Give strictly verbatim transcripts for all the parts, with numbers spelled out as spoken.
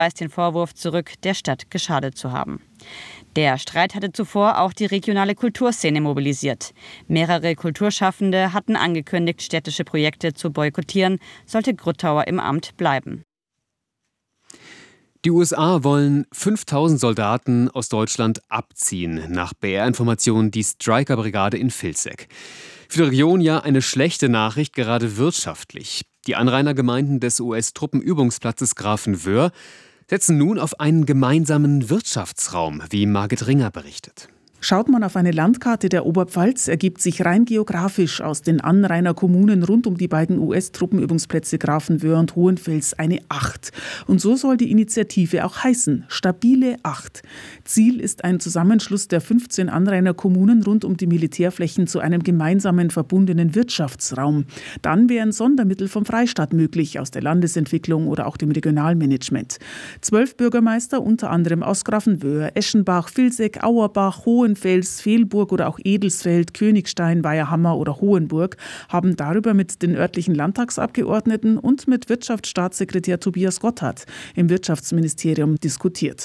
weist den Vorwurf zurück, der Stadt geschadet zu haben. Der Streit hatte zuvor auch die regionale Kulturszene mobilisiert. Mehrere Kulturschaffende hatten angekündigt, städtische Projekte zu boykottieren, sollte Gruttauer im Amt bleiben. Die U S A wollen fünftausend Soldaten aus Deutschland abziehen, nach B R-Informationen die Stryker-Brigade in Vilseck. Für die Region ja eine schlechte Nachricht, gerade wirtschaftlich. Die Anrainergemeinden des U S-Truppenübungsplatzes Grafenwöhr setzen nun auf einen gemeinsamen Wirtschaftsraum, wie Margit Ringer berichtet. Schaut man auf eine Landkarte der Oberpfalz, ergibt sich rein geografisch aus den Anrainerkommunen rund um die beiden U S-Truppenübungsplätze Grafenwöhr und Hohenfels eine Acht. Und so soll die Initiative auch heißen, stabile Acht. Ziel ist ein Zusammenschluss der fünfzehn Anrainerkommunen rund um die Militärflächen zu einem gemeinsamen verbundenen Wirtschaftsraum. Dann wären Sondermittel vom Freistaat möglich, aus der Landesentwicklung oder auch dem Regionalmanagement. Zwölf Bürgermeister, unter anderem aus Grafenwöhr, Eschenbach, Vilseck, Auerbach, Hohenfels, Velburg oder auch Edelsfeld, Königstein, Weiherhammer oder Hohenburg haben darüber mit den örtlichen Landtagsabgeordneten und mit Wirtschaftsstaatssekretär Tobias Gotthard im Wirtschaftsministerium diskutiert.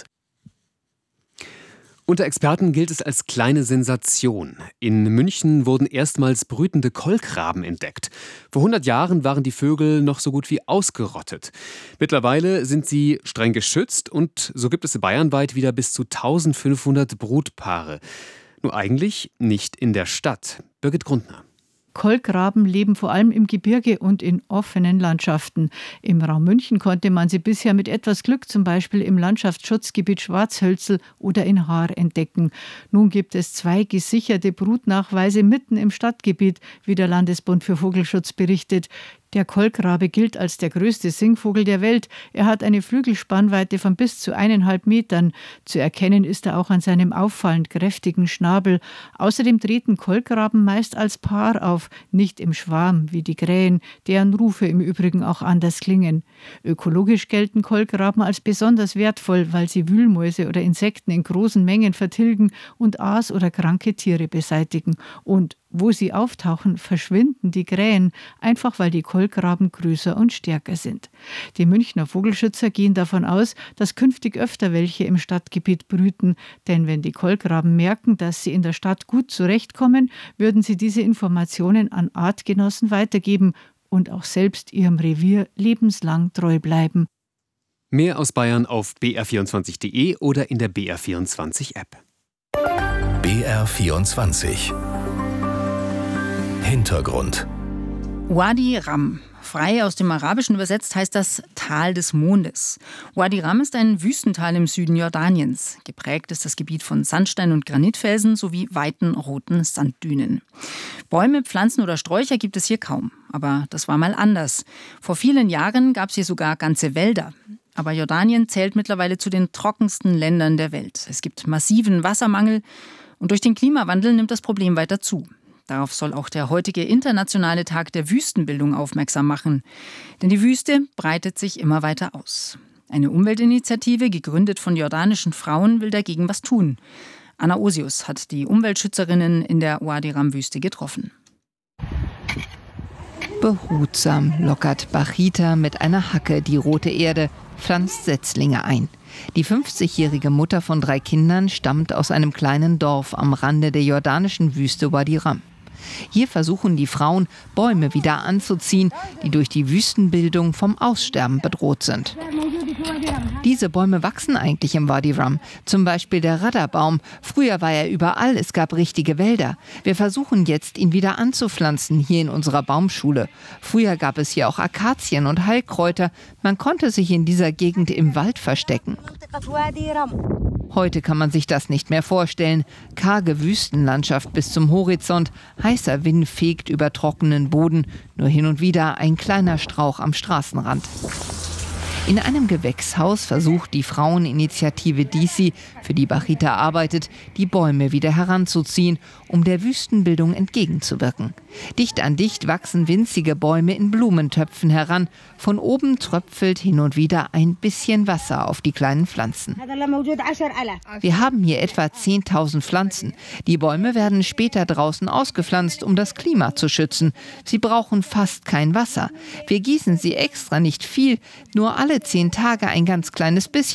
Unter Experten gilt es als kleine Sensation. In München wurden erstmals brütende Kolkraben entdeckt. Vor hundert Jahren waren die Vögel noch so gut wie ausgerottet. Mittlerweile sind sie streng geschützt und so gibt es bayernweit wieder bis zu eintausendfünfhundert Brutpaare. Nur eigentlich nicht in der Stadt. Birgit Grundner. Kolkraben leben vor allem im Gebirge und in offenen Landschaften. Im Raum München konnte man sie bisher mit etwas Glück zum Beispiel im Landschaftsschutzgebiet Schwarzhölzl oder in Haar entdecken. Nun gibt es zwei gesicherte Brutnachweise mitten im Stadtgebiet, wie der Landesbund für Vogelschutz berichtet. Der Kolkrabe gilt als der größte Singvogel der Welt. Er hat eine Flügelspannweite von bis zu eineinhalb Metern. Zu erkennen ist er auch an seinem auffallend kräftigen Schnabel. Außerdem treten Kolkraben meist als Paar auf, nicht im Schwarm wie die Krähen, deren Rufe im Übrigen auch anders klingen. Ökologisch gelten Kolkraben als besonders wertvoll, weil sie Wühlmäuse oder Insekten in großen Mengen vertilgen und Aas oder kranke Tiere beseitigen. Und wo sie auftauchen, verschwinden die Krähen, einfach weil die Kolkraben größer und stärker sind. Die Münchner Vogelschützer gehen davon aus, dass künftig öfter welche im Stadtgebiet brüten. Denn wenn die Kolkraben merken, dass sie in der Stadt gut zurechtkommen, würden sie diese Informationen an Artgenossen weitergeben und auch selbst ihrem Revier lebenslang treu bleiben. Mehr aus Bayern auf b r vierundzwanzig punkt d e oder in der B R vierundzwanzig App. B R vierundzwanzig Hintergrund. Wadi Ram. Frei aus dem Arabischen übersetzt heißt das Tal des Mondes. Wadi Ram ist ein Wüstental im Süden Jordaniens. Geprägt ist das Gebiet von Sandstein- und Granitfelsen sowie weiten roten Sanddünen. Bäume, Pflanzen oder Sträucher gibt es hier kaum. Aber das war mal anders. Vor vielen Jahren gab es hier sogar ganze Wälder. Aber Jordanien zählt mittlerweile zu den trockensten Ländern der Welt. Es gibt massiven Wassermangel und durch den Klimawandel nimmt das Problem weiter zu. Darauf soll auch der heutige internationale Tag der Wüstenbildung aufmerksam machen. Denn die Wüste breitet sich immer weiter aus. Eine Umweltinitiative, gegründet von jordanischen Frauen, will dagegen was tun. Anna Osius hat die Umweltschützerinnen in der Wadi Ram-Wüste getroffen. Behutsam lockert Bachita mit einer Hacke die rote Erde, pflanzt Setzlinge ein. Die fünfzigjährige Mutter von drei Kindern stammt aus einem kleinen Dorf am Rande der jordanischen Wüste Wadi Ram. Hier versuchen die Frauen, Bäume wieder anzuziehen, die durch die Wüstenbildung vom Aussterben bedroht sind. Diese Bäume wachsen eigentlich im Wadi Ram. Zum Beispiel der Radderbaum. Früher war er überall, es gab richtige Wälder. Wir versuchen jetzt, ihn wieder anzupflanzen, hier in unserer Baumschule. Früher gab es hier auch Akazien und Heilkräuter. Man konnte sich in dieser Gegend im Wald verstecken. Heute kann man sich das nicht mehr vorstellen. Karge Wüstenlandschaft bis zum Horizont. Heißer Wind fegt über trockenen Boden. Nur hin und wieder ein kleiner Strauch am Straßenrand. In einem Gewächshaus versucht die Fraueninitiative D C, für die Bachita arbeitet, die Bäume wieder heranzuziehen, um der Wüstenbildung entgegenzuwirken. Dicht an dicht wachsen winzige Bäume in Blumentöpfen heran. Von oben tröpfelt hin und wieder ein bisschen Wasser auf die kleinen Pflanzen. Wir haben hier etwa zehntausend Pflanzen. Die Bäume werden später draußen ausgepflanzt, um das Klima zu schützen. Sie brauchen fast kein Wasser. Wir gießen sie extra nicht viel, nur alle alle zehn Tage ein ganz kleines bisschen.